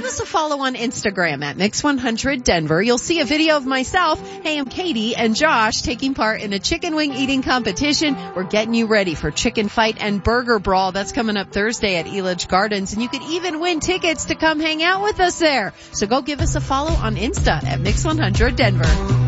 give us a follow on Instagram at Mix100 Denver. You'll see a video of myself, hey, I'm Katie, and Josh taking part in a chicken wing eating competition. We're getting you ready for Chicken Fight and Burger Brawl. That's coming up Thursday at Elitch Gardens, and you could even win tickets to come hang out with us there. So go give us a follow on Insta at Mix100 Denver.